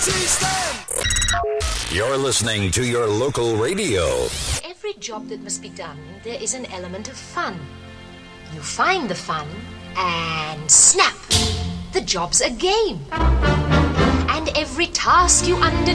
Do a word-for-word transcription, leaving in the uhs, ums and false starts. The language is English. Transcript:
Tease them! You're listening to your local radio. Every job that must be done, there is an element of fun. You find the fun, and snap! The job's a game. And every task you undertake